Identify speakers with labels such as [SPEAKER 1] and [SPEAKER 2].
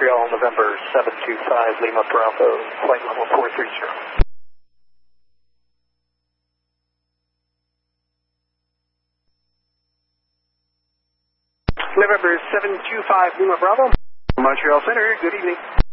[SPEAKER 1] Montreal, November 725, Lima Bravo, flight level 430. November 725, Lima Bravo, Montreal Center, good evening.